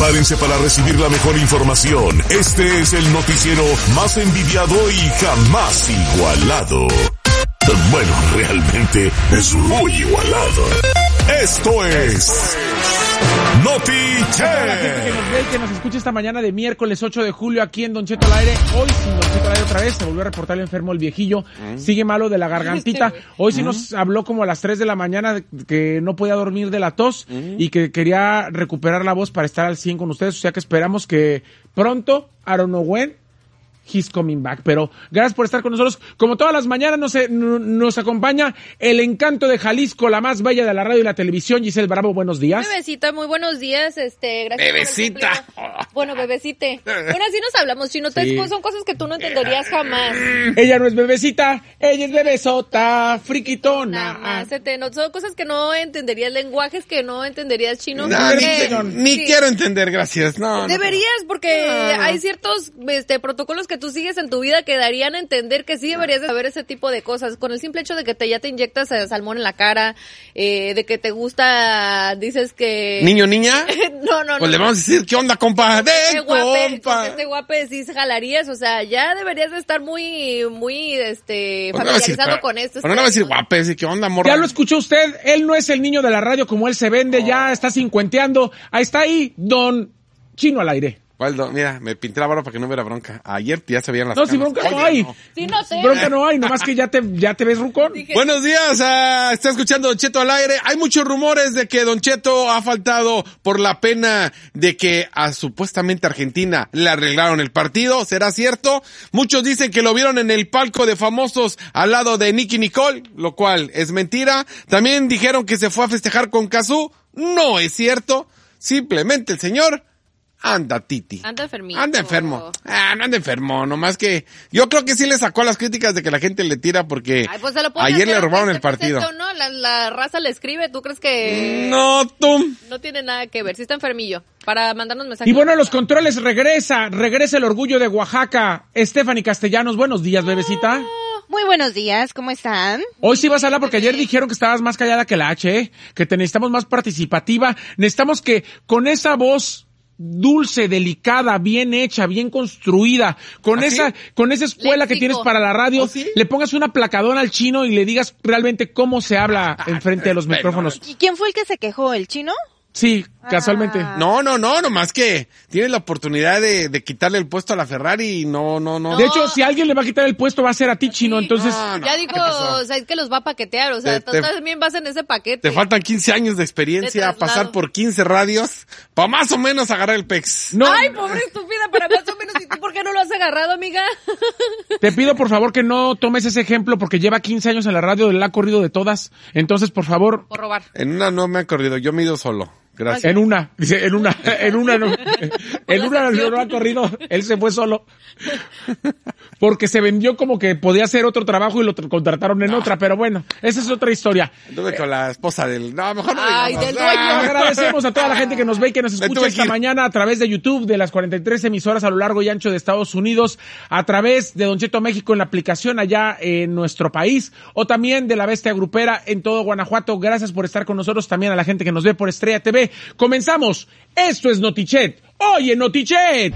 Prepárense para recibir la mejor información. Este es el noticiero más envidiado y jamás igualado. Bueno, realmente es muy igualado. Esto es Notiche. A la gente que nos ve y que nos escucha esta mañana de miércoles 8 de julio aquí en Don Cheto al aire. Hoy sin Don Cheto al aire otra vez, se volvió a reportar el enfermo el viejillo. Sigue malo de la gargantita. Hoy sí nos habló como a las 3 de la mañana que no podía dormir de la tos y que quería recuperar la voz para estar al 100 con ustedes. O sea que esperamos que pronto, I don't know when, he's coming back. Pero gracias por estar con nosotros. Como todas las mañanas nos acompaña el encanto de Jalisco, la más bella de la radio y la televisión, Giselle Bravo. Buenos días. Bebecita, muy buenos días. Gracias. Bebecita. Bueno, bebecite. Bueno, así nos hablamos, Chino. Sí. Son cosas que tú no entenderías jamás. Ella no es bebecita, ella es bebesota, friquitona. Nada más, son cosas que no entenderías, lenguajes que no entenderías, Chino. Ni quiero entender, gracias. No, deberías, porque hay ciertos protocolos que tú sigues en tu vida que darían a entender que sí deberías de saber ese tipo de cosas. Con el simple hecho de que ya te inyectas salmón en la cara, de que te gusta, dices que... ¿Niño, niña? No. Pues le vamos a decir, ¿qué onda, compa? Este guape sí jalarías, o sea, ya deberías de estar muy familiarizado con esto. Pero no va a decir guape, ¿qué onda, morra? Ya lo escuchó usted, él no es el niño de la radio como él se vende, ya está cincuenteando. Ahí está ahí, Don Chino al aire. Waldo, mira, me pinté la barba para que no hubiera bronca. Ayer ya se veían las canas. Si bronca no hay. Sí, no sé. Bronca no hay, nomás que ya te ves rucón. Buenos días, está escuchando Don Cheto al aire. Hay muchos rumores de que Don Cheto ha faltado por la pena de que a supuestamente Argentina le arreglaron el partido. ¿Será cierto? Muchos dicen que lo vieron en el palco de famosos al lado de Nicki Nicole, lo cual es mentira. También dijeron que se fue a festejar con Cazzu. No es cierto. Simplemente el señor anda titi. Anda enfermito. Anda enfermo. No anda enfermo, nomás que yo creo que sí le sacó las críticas de que la gente le tira porque pues ayer le robaron el partido. ¿No? La raza le escribe, ¿tú crees que...? No, tú. No tiene nada que ver, sí está enfermillo. Para mandarnos mensajes. Y bueno, los controles regresa el orgullo de Oaxaca. Stephanie Castellanos, buenos días, bebecita. Muy buenos días, ¿cómo están? Hoy sí vas a hablar porque ayer dijeron que estabas más callada que la H, que te necesitamos más participativa. Necesitamos que con esa voz dulce, delicada, bien hecha, bien construida, con esa escuela que tienes para la radio, le pongas una placadora al Chino y le digas realmente cómo se habla enfrente de los micrófonos. ¿Y quién fue el que se quejó, el Chino? Sí, casualmente. No, nomás que tienes la oportunidad de quitarle el puesto a la Ferrari y no. De hecho, si alguien le va a quitar el puesto va a ser a ti, Chino, entonces... Ya dijo, o sea, es que los va a paquetear, o sea, tú también vas en ese paquete. Te faltan 15 años de experiencia, pasar por 15 radios, para más o menos agarrar el PEX. No. Ay, pobre estúpida, para más o menos, ¿y tú por qué no lo has agarrado, amiga? Te pido, por favor, que no tomes ese ejemplo, porque lleva 15 años en la radio, la ha corrido de todas, entonces, por favor... Por robar. En una no me ha corrido, yo me he ido solo. Gracias. En una no ha corrido, él se fue solo. Porque se vendió como que podía hacer otro trabajo y lo contrataron en otra, pero bueno, esa es otra historia. Estuve con la esposa del... No, mejor no digamos. Del dueño. Agradecemos a toda la gente que nos ve y que nos escucha esta mañana a través de YouTube, de las 43 emisoras a lo largo y ancho de Estados Unidos, a través de Don Cheto México en la aplicación allá en nuestro país, o también de La Bestia Grupera en todo Guanajuato. Gracias por estar con nosotros, también a la gente que nos ve por Estrella TV. Comenzamos. Esto es Notichet. Hoy en Notichet.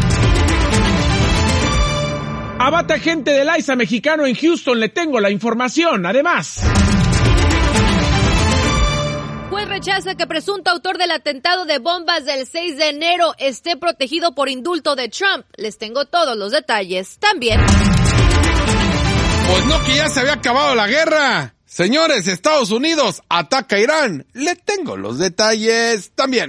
Abate agente del AISA mexicano en Houston. Le tengo la información. Además, juez rechaza que presunto autor del atentado de bombas del 6 de enero esté protegido por indulto de Trump. Les tengo todos los detalles. También. Pues no, que ya se había acabado la guerra. Señores, Estados Unidos ataca a Irán. Le tengo los detalles también.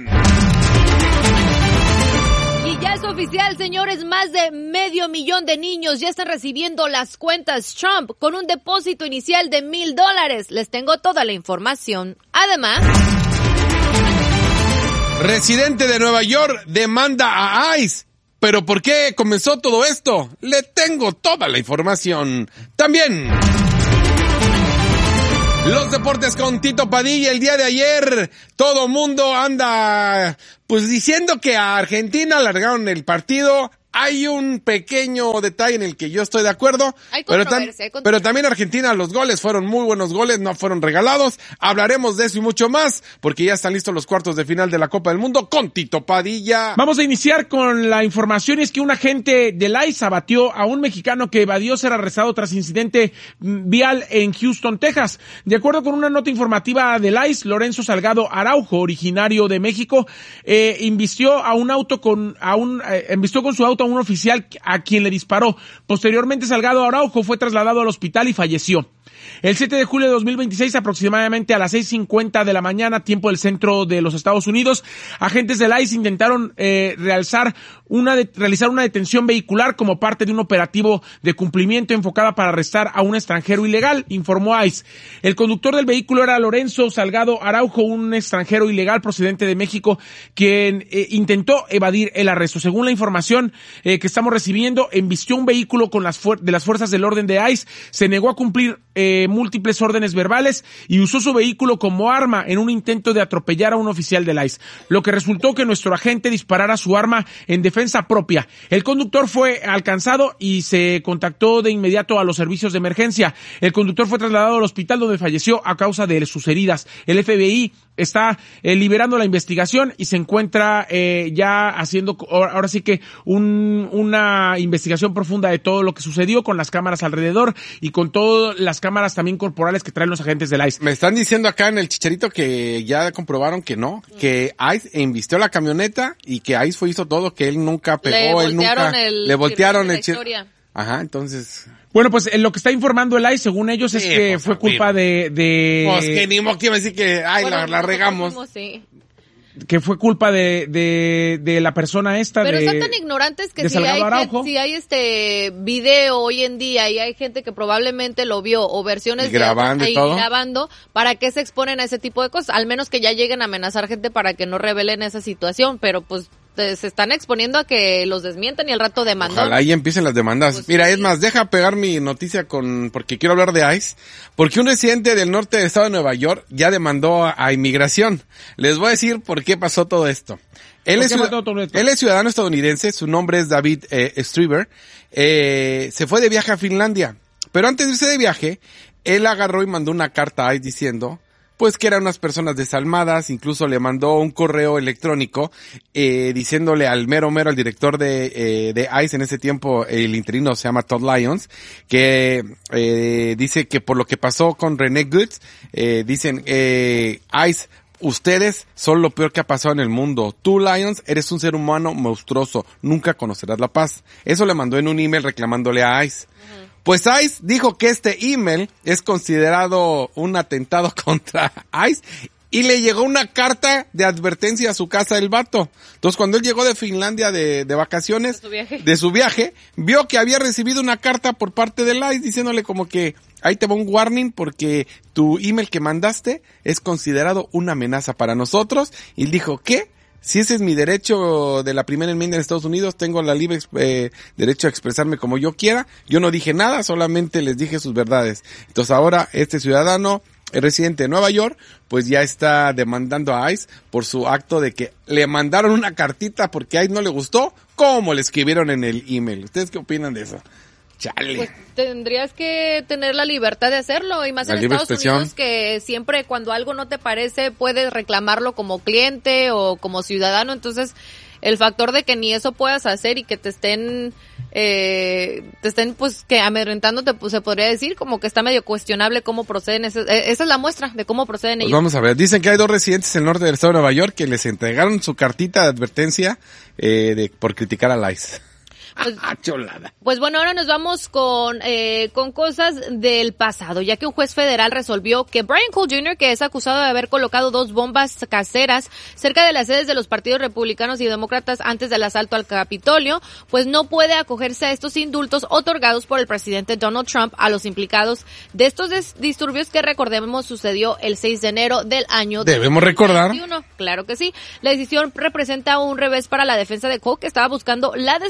Y ya es oficial, señores, más de 500,000 de niños ya están recibiendo las cuentas Trump con un depósito inicial de $1,000. Les tengo toda la información. Además, residente de Nueva York demanda a ICE. ¿Pero por qué comenzó todo esto? Le tengo toda la información también. Los deportes con Tito Padilla. El día de ayer todo mundo anda pues diciendo que a Argentina alargaron el partido. hay un pequeño detalle en el que yo estoy de acuerdo, pero también Argentina, los goles fueron muy buenos goles, no fueron regalados. Hablaremos de eso y mucho más, porque ya están listos los cuartos de final de la Copa del Mundo con Tito Padilla. Vamos a iniciar con la información, es que un agente del ICE abatió a un mexicano que evadió ser arrestado tras incidente vial en Houston, Texas. De acuerdo con una nota informativa del ICE, Lorenzo Salgado Araujo, originario de México, embistió con su auto a un oficial a quien le disparó. Posteriormente, Salgado Araujo fue trasladado al hospital y falleció. El 7 de julio de 2026, aproximadamente a las 6:50 de la mañana, tiempo del centro de los Estados Unidos, agentes del ICE intentaron realizar una detención vehicular como parte de un operativo de cumplimiento enfocada para arrestar a un extranjero ilegal, informó ICE. El conductor del vehículo era Lorenzo Salgado Araujo, un extranjero ilegal procedente de México, quien intentó evadir el arresto. Según la información que estamos recibiendo, embistió un vehículo con las fuerzas del orden de ICE, se negó a cumplir múltiples órdenes verbales y usó su vehículo como arma en un intento de atropellar a un oficial del ICE, lo que resultó que nuestro agente disparara su arma en defensa propia. El conductor fue alcanzado y se contactó de inmediato a los servicios de emergencia. El conductor fue trasladado al hospital donde falleció a causa de sus heridas. El FBI está liberando la investigación y se encuentra ya haciendo ahora sí que una investigación profunda de todo lo que sucedió con las cámaras alrededor y con todas las cámaras también corporales que traen los agentes del ICE. Me están diciendo acá en el Chicharito que ya comprobaron que no, que ICE embistió la camioneta y que ICE hizo todo, que él nunca pegó, le voltearon el Ajá, entonces... Bueno, pues lo que está informando el ICE, según ellos, es que pues, fue culpa de... Pues que ni modo que iba a decir que, la regamos. Sí. Que fue culpa de la persona esta. Pero están tan ignorantes que si hay video hoy en día y hay gente que probablemente lo vio o versiones grabando, ¿para qué se exponen a ese tipo de cosas? Al menos que ya lleguen a amenazar gente para que no revelen esa situación, pero pues se están exponiendo a que los desmientan y al rato demandan. Ojalá ahí empiecen las demandas. Pues mira, sí. Es más, deja pegar mi noticia porque quiero hablar de ICE, porque un residente del norte del estado de Nueva York ya demandó a inmigración. Les voy a decir por qué pasó todo esto. Él es ciudadano estadounidense, su nombre es David Strieber, se fue de viaje a Finlandia, pero antes de irse de viaje, él agarró y mandó una carta a ICE diciendo pues que eran unas personas desalmadas, incluso le mandó un correo electrónico diciéndole al al director de ICE en ese tiempo, el interino se llama Todd Lyons, que dice que por lo que pasó con René Goods, dicen ICE, ustedes son lo peor que ha pasado en el mundo. Tú, Lyons, eres un ser humano monstruoso, nunca conocerás la paz. Eso le mandó en un email reclamándole a ICE. Pues ICE dijo que este email es considerado un atentado contra ICE y le llegó una carta de advertencia a su casa del vato. Entonces cuando él llegó de Finlandia de vacaciones, de su viaje, vio que había recibido una carta por parte del ICE diciéndole como que ahí te va un warning porque tu email que mandaste es considerado una amenaza para nosotros. Y él dijo, ¿qué? Si ese es mi derecho de la primera enmienda en Estados Unidos, tengo la libre derecho a expresarme como yo quiera. Yo no dije nada, solamente les dije sus verdades. Entonces ahora este ciudadano, el residente de Nueva York, pues ya está demandando a ICE por su acto de que le mandaron una cartita porque a ICE no le gustó, como le escribieron en el email. ¿Ustedes qué opinan de eso? Chale. Pues tendrías que tener la libertad de hacerlo, y más en Estados Unidos, que siempre cuando algo no te parece puedes reclamarlo como cliente o como ciudadano. Entonces el factor de que ni eso puedas hacer y que te estén pues que amedrentándote, pues se podría decir como que está medio cuestionable cómo proceden. Esa es la muestra de cómo proceden ellos. Vamos a ver, dicen que hay 2 residentes en el norte del estado de Nueva York que les entregaron su cartita de advertencia por criticar a ICE. Pues bueno, ahora nos vamos con cosas del pasado, ya que un juez federal resolvió que Brian Cole Jr., que es acusado de haber colocado 2 bombas caseras cerca de las sedes de los partidos republicanos y demócratas antes del asalto al Capitolio, pues no puede acogerse a estos indultos otorgados por el presidente Donald Trump a los implicados de estos disturbios que, recordemos, sucedió el 6 de enero del año 2021. Debemos recordar. Claro que sí. La decisión representa un revés para la defensa de Cole, que estaba buscando la desestimación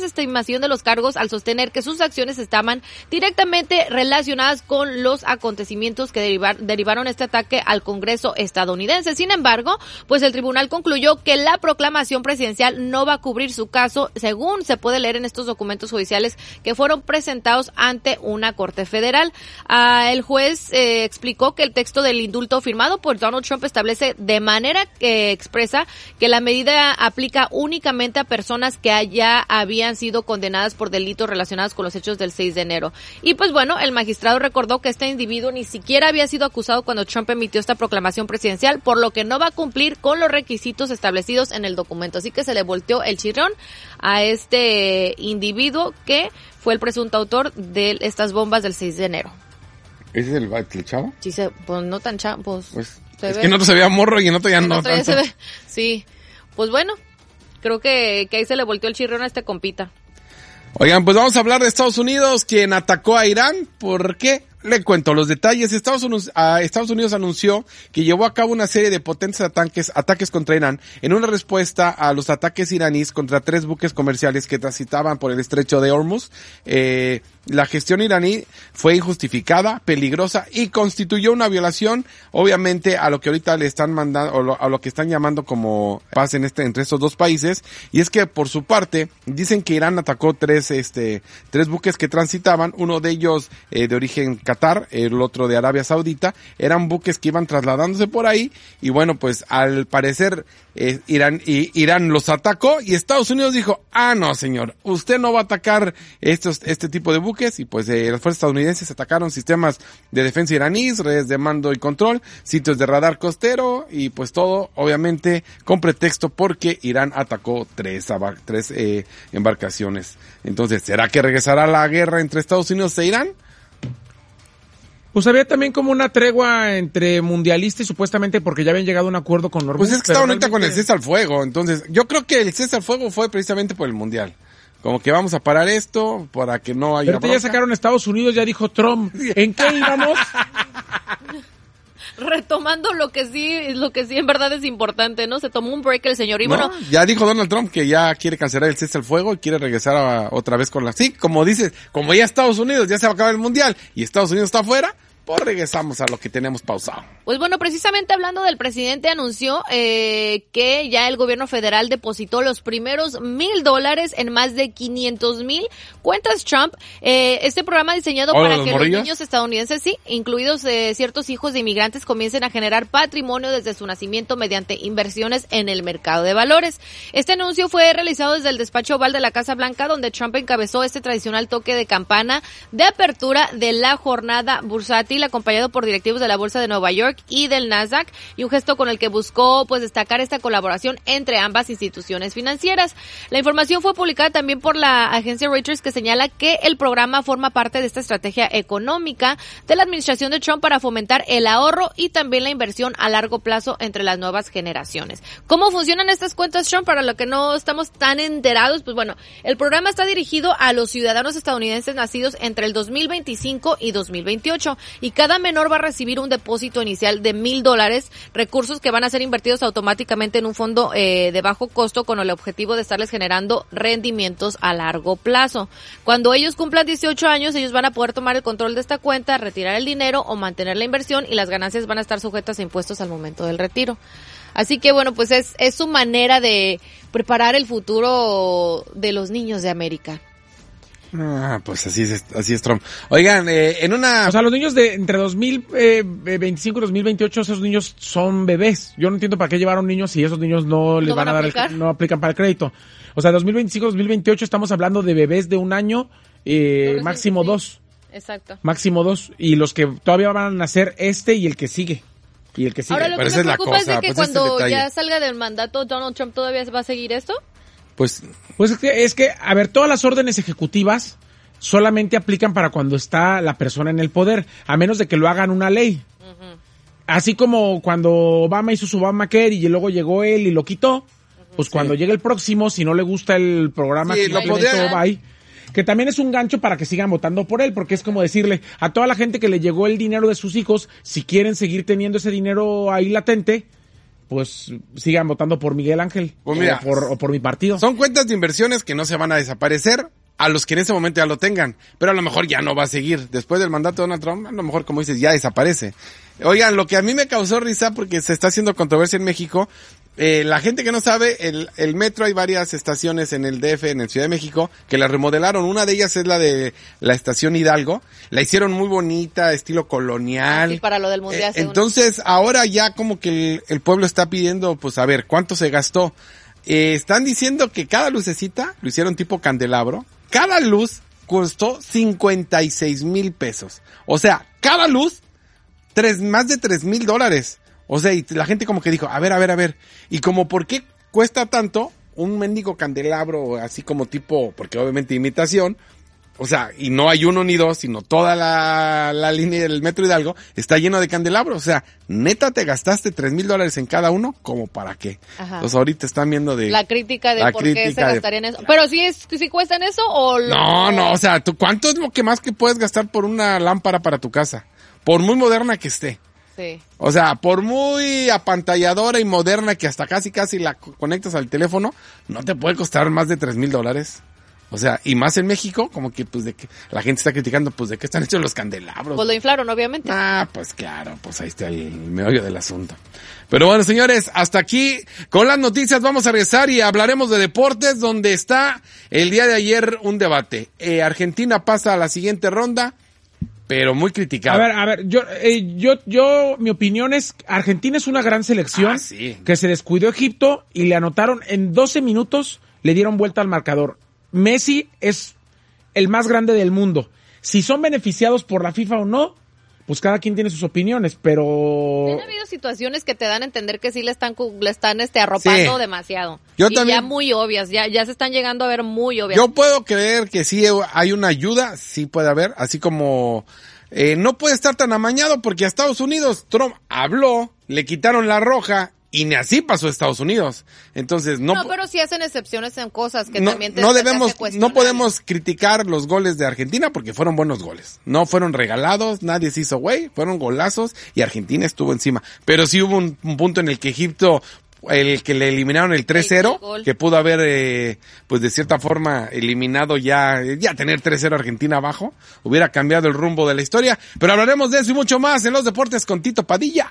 erradicación de los cargos al sostener que sus acciones estaban directamente relacionadas con los acontecimientos que derivaron este ataque al Congreso estadounidense. Sin embargo, pues el tribunal concluyó que la proclamación presidencial no va a cubrir su caso, según se puede leer en estos documentos judiciales que fueron presentados ante una corte federal. El juez explicó que el texto del indulto firmado por Donald Trump establece de manera expresa que la medida aplica únicamente a personas que ya habían sido condenadas por delitos relacionados con los hechos del 6 de enero. Y pues bueno, el magistrado recordó que este individuo ni siquiera había sido acusado cuando Trump emitió esta proclamación presidencial, por lo que no va a cumplir con los requisitos establecidos en el documento. Así que se le volteó el chirrión a este individuo que fue el presunto autor de estas bombas del 6 de enero. ¿Ese es el chavo? Sí, pues no tan chavo, pues es ve. Que en otro se veía morro y en otro ya no tanto. Se ve. Sí, pues bueno, creo que ahí se le volteó el chirrión a este compita. Oigan, pues vamos a hablar de Estados Unidos, quien atacó a Irán. ¿Por qué? Le cuento los detalles. Estados Unidos anunció que llevó a cabo una serie de potentes ataques contra Irán en una respuesta a los ataques iraníes contra 3 buques comerciales que transitaban por el estrecho de Hormuz. La gestión iraní fue injustificada, peligrosa y constituyó una violación, obviamente, a lo que ahorita le están mandando, a lo que están llamando como paz entre estos dos países. Y es que, por su parte, dicen que Irán atacó 3 buques que transitaban, uno de ellos de origen Qatar, el otro de Arabia Saudita. Eran buques que iban trasladándose por ahí y bueno, pues al parecer Irán los atacó y Estados Unidos dijo, no señor, usted no va a atacar este tipo de buques. Y pues las fuerzas estadounidenses atacaron sistemas de defensa iraníes, redes de mando y control, sitios de radar costero y pues todo obviamente con pretexto porque Irán atacó 3 embarcaciones. Entonces, ¿será que regresará la guerra entre Estados Unidos e Irán? Pues había también como una tregua entre mundialistas y supuestamente porque ya habían llegado a un acuerdo con Hormuz. Pues es que estaban ahorita con el cese al fuego, entonces yo creo que el cese al fuego fue precisamente por el mundial. Como que vamos a parar esto para que no haya Pero ya sacaron a Estados Unidos, ya dijo Trump. ¿En qué íbamos? Retomando lo que sí en verdad es importante, ¿no? Se tomó un break el señor y bueno. Ya dijo Donald Trump que ya quiere cancelar el cese al fuego y quiere regresar otra vez con sí, como dices, como ya Estados Unidos, ya se va a acabar el mundial y Estados Unidos está afuera, pues regresamos a lo que tenemos pausado. Pues bueno, precisamente hablando del presidente, anunció que ya el gobierno federal depositó los primeros $1,000 en más de 500,000 cuentas Trump. Este programa diseñado para que los niños estadounidenses, sí, incluidos ciertos hijos de inmigrantes, comiencen a generar patrimonio desde su nacimiento mediante inversiones en el mercado de valores. Este anuncio fue realizado desde el despacho oval de la Casa Blanca, donde Trump encabezó este tradicional toque de campana de apertura de la jornada bursátil, acompañado por directivos de la Bolsa de Nueva York y del Nasdaq, y un gesto con el que buscó pues destacar esta colaboración entre ambas instituciones financieras. La información fue publicada también por la agencia Reuters, que señala que el programa forma parte de esta estrategia económica de la administración de Trump para fomentar el ahorro y también la inversión a largo plazo entre las nuevas generaciones. ¿Cómo funcionan estas cuentas Trump? Para los que no estamos tan enterados, pues bueno, el programa está dirigido a los ciudadanos estadounidenses nacidos entre el 2025 y 2028, y cada menor va a recibir un depósito inicial de $1,000, recursos que van a ser invertidos automáticamente en un fondo de bajo costo con el objetivo de estarles generando rendimientos a largo plazo. Cuando ellos cumplan 18 años, ellos van a poder tomar el control de esta cuenta, retirar el dinero o mantener la inversión, y las ganancias van a estar sujetas a impuestos al momento del retiro. Así que bueno, pues es su manera de preparar el futuro de los niños de América. Pues así es Trump. Oigan, O sea, los niños de entre 2025 y 2028, esos niños son bebés. Yo no entiendo para qué llevaron niños si esos niños no les van a dar no aplican para el crédito. O sea, 2025, 2028 estamos hablando de bebés de un año, máximo 2. Exacto. Máximo 2. Y los que todavía van a nacer y el que sigue. Y el que sigue. Ahora, lo que me preocupa es de que cuando ya salga del mandato, Donald Trump todavía va a seguir esto. Pues es que, a ver, todas las órdenes ejecutivas solamente aplican para cuando está la persona en el poder, a menos de que lo hagan una ley. Uh-huh. Así como cuando Obama hizo su Obamacare y luego llegó él y lo quitó, pues cuando llegue el próximo, si no le gusta el programa que lo bye, que también es un gancho para que sigan votando por él, porque es como decirle a toda la gente que le llegó el dinero de sus hijos, si quieren seguir teniendo ese dinero ahí latente, pues sigan votando por Miguel Ángel, pues mira, o por mi partido. Son cuentas de inversiones que no se van a desaparecer, a los que en ese momento ya lo tengan, pero a lo mejor ya no va a seguir. Después del mandato de Donald Trump, a lo mejor, como dices, ya desaparece. Oigan, lo que a mí me causó risa, porque se está haciendo controversia en México, la gente que no sabe, el metro, hay varias estaciones en el DF, en el Ciudad de México, que la remodelaron. Una de ellas es la de la estación Hidalgo. La hicieron muy bonita, estilo colonial. Sí, para lo del mundial. Entonces, ahora ya como que el pueblo está pidiendo, pues a ver, ¿cuánto se gastó? Están diciendo que cada lucecita, lo hicieron tipo candelabro, cada luz costó 56,000 pesos. O sea, cada luz, más de $3,000. O sea, y la gente como que dijo, a ver. Y como, ¿por qué cuesta tanto un mendigo candelabro así como tipo, porque obviamente imitación? O sea, y no hay uno ni dos, sino toda la línea del Metro Hidalgo está lleno de candelabros. O sea, neta te gastaste $3,000 en cada uno, ¿como para qué? Ajá. Entonces ahorita están viendo de... La crítica de por qué se gastarían eso. Pero si cuestan eso o... No, o sea, ¿cuánto es lo que más que puedes gastar por una lámpara para tu casa? Por muy moderna que esté. Sí. O sea, por muy apantalladora y moderna que hasta casi la conectas al teléfono, no te puede costar más de $3,000. O sea, y más en México, como que pues de que la gente está criticando, pues de qué están hechos los candelabros. Pues lo inflaron, obviamente. Pues claro, pues ahí está el meollo del asunto. Pero bueno, señores, hasta aquí con las noticias. Vamos a regresar y hablaremos de deportes, donde está el día de ayer un debate. Argentina pasa a la siguiente ronda, pero muy criticado. A ver, yo, mi opinión es, Argentina es una gran selección, sí, que se descuidó Egipto y le anotaron en 12 minutos, le dieron vuelta al marcador. Messi es el más grande del mundo. Si son beneficiados por la FIFA o no, pues cada quien tiene sus opiniones, pero... Han habido situaciones que te dan a entender que sí le están arropando demasiado. Yo también... ya muy obvias, ya se están llegando a ver muy obvias. Yo puedo creer que sí hay una ayuda, sí puede haber, así como... no puede estar tan amañado porque a Estados Unidos Trump habló, le quitaron la roja... Y ni así pasó a Estados Unidos. Entonces, no, pero sí hacen excepciones en cosas que no, también te no podemos criticar los goles de Argentina porque fueron buenos goles. No fueron regalados, nadie se hizo güey, fueron golazos y Argentina estuvo encima. Pero sí hubo un punto en el que Egipto, el que le eliminaron el 3-0, que pudo haber, pues de cierta forma eliminado ya tener 3-0 Argentina abajo, hubiera cambiado el rumbo de la historia. Pero hablaremos de eso y mucho más en los deportes con Tito Padilla.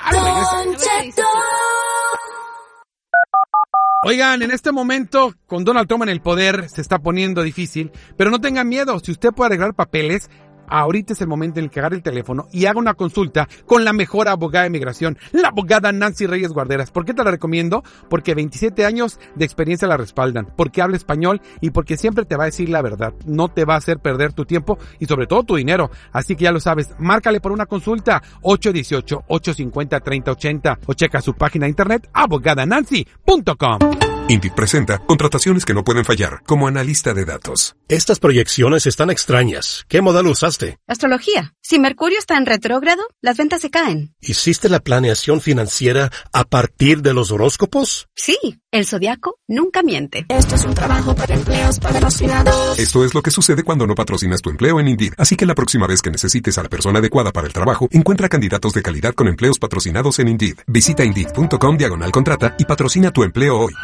Oigan, en este momento, con Donald Trump en el poder, se está poniendo difícil, pero no tengan miedo, si usted puede arreglar papeles, ahorita es el momento en el que agarre el teléfono y haga una consulta con la mejor abogada de migración, la abogada Nancy Reyes Guarderas. ¿Por qué te la recomiendo? Porque 27 años de experiencia la respaldan, porque habla español y porque siempre te va a decir la verdad. No te va a hacer perder tu tiempo y sobre todo tu dinero. Así que ya lo sabes, márcale por una consulta 818-850-3080 o checa su página de internet abogadanancy.com. Indeed presenta contrataciones que no pueden fallar, como analista de datos. Estas proyecciones están extrañas. ¿Qué modelo usaste? Astrología. Si Mercurio está en retrógrado, las ventas se caen. ¿Hiciste la planeación financiera a partir de los horóscopos? Sí, el zodiaco nunca miente. Esto es un trabajo para empleos patrocinados. Esto es lo que sucede cuando no patrocinas tu empleo en Indeed. Así que la próxima vez que necesites a la persona adecuada para el trabajo, encuentra candidatos de calidad con empleos patrocinados en Indeed. Visita Indeed.com/contrata y patrocina tu empleo hoy.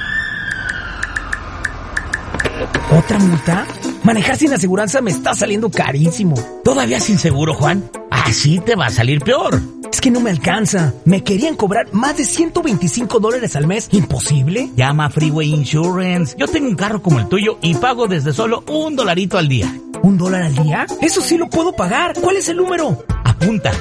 ¿Otra multa? Manejar sin aseguranza me está saliendo carísimo. ¿Todavía sin seguro, Juan? Así te va a salir peor. Es que no me alcanza. Me querían cobrar más de $125 al mes. ¿Imposible? Llama a Freeway Insurance. Yo tengo un carro como el tuyo y pago desde solo $1 al día. ¿$1 al día? Eso sí lo puedo pagar. ¿Cuál es el número? Apunta.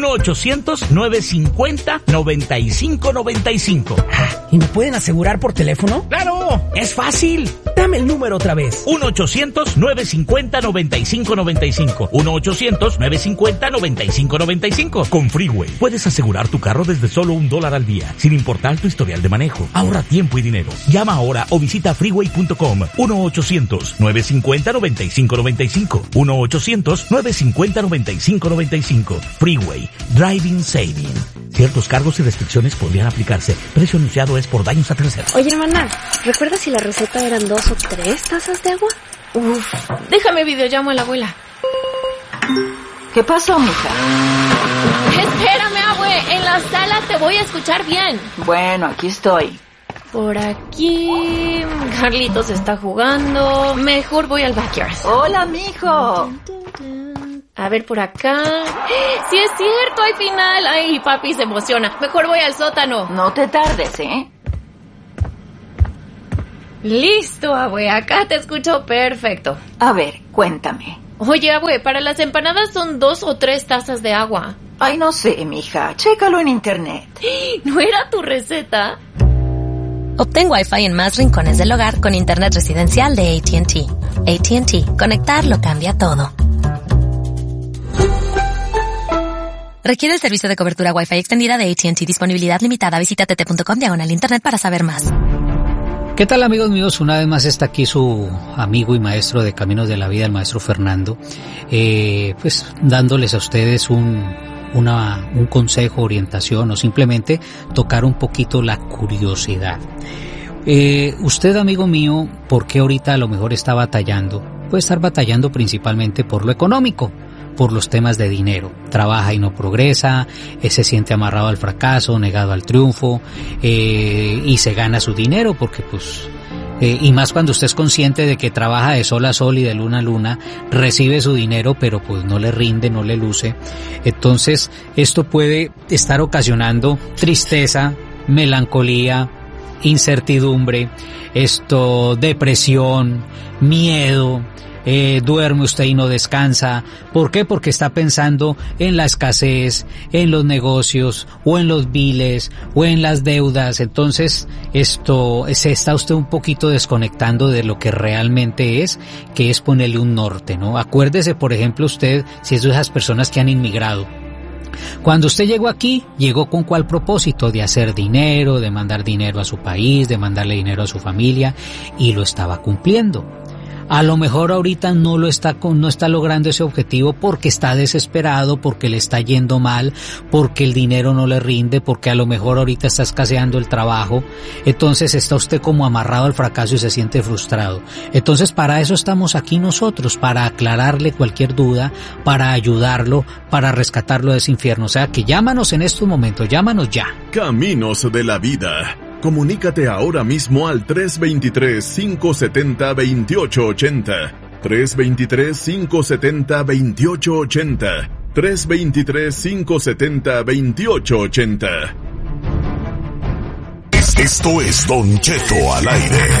1-800-950-9595. ¿Y me pueden asegurar por teléfono? ¡Claro! ¡Es fácil! Dame el número otra vez. 1-800-950-9595. 1-800-950-9595. Con Freeway puedes asegurar tu carro desde solo $1 al día, sin importar tu historial de manejo. Ahorra tiempo y dinero. Llama ahora o visita freeway.com. 1-800-950-9595. 1-800-950-9595. Freeway. Driving Saving. Ciertos cargos y restricciones podrían aplicarse. Precio anunciado es por daños a terceros. Oye, hermana, ¿recuerdas si la receta eran 2 o 3 tazas de agua? Uf, déjame videollamo a la abuela. ¿Qué pasó, mija? Espérame, abue, en la sala te voy a escuchar bien. Bueno, aquí estoy. Por aquí... Carlitos está jugando. Mejor voy al backyard. Hola, mijo. A ver, por acá... ¡Sí es cierto! ¡Hay final! ¡Ay, papi se emociona! Mejor voy al sótano. No te tardes, ¿eh? Listo, abue. Acá te escucho perfecto. A ver, cuéntame. Oye, abue, para las empanadas son 2 o 3 tazas de agua. Ay, no sé, mija. Chécalo en internet. ¿No era tu receta? Obtén Wi-Fi en más rincones del hogar con internet residencial de AT&T. AT&T. Conectar lo cambia todo. Requiere el servicio de cobertura Wi-Fi extendida de AT&T. Disponibilidad limitada. Visita tt.com/internet para saber más. ¿Qué tal, amigos míos? Una vez más está aquí su amigo y maestro de Caminos de la Vida, el maestro Fernando, pues dándoles a ustedes un consejo, orientación o simplemente tocar un poquito la curiosidad. Usted, amigo mío, ¿por qué ahorita a lo mejor está batallando? Puede estar batallando principalmente por lo económico, por los temas de dinero. Trabaja y no progresa, se siente amarrado al fracaso, negado al triunfo, y se gana su dinero porque pues... y más cuando usted es consciente de que trabaja de sol a sol y de luna a luna, recibe su dinero pero pues no le rinde, no le luce. Entonces esto puede estar ocasionando tristeza, melancolía, incertidumbre, depresión, miedo. Duerme usted y no descansa. ¿Por qué? Porque está pensando en la escasez, en los negocios, o en los biles, o en las deudas. Entonces, se está usted un poquito desconectando de lo que realmente es, que es ponerle un norte, ¿no? Acuérdese, por ejemplo, usted, si es de esas personas que han inmigrado. Cuando usted llegó aquí, ¿llegó con cuál propósito? De hacer dinero, de mandar dinero a su país, de mandarle dinero a su familia, y lo estaba cumpliendo. A lo mejor ahorita no está logrando ese objetivo porque está desesperado, porque le está yendo mal, porque el dinero no le rinde, porque a lo mejor ahorita está escaseando el trabajo. Entonces está usted como amarrado al fracaso y se siente frustrado. Entonces para eso estamos aquí nosotros, para aclararle cualquier duda, para ayudarlo, para rescatarlo de ese infierno. O sea que llámanos en estos momentos, llámanos ya. Caminos de la Vida. Comunícate ahora mismo al 323-570-2880. 323-570-2880. 323-570-2880. Esto es Don Cheto al aire.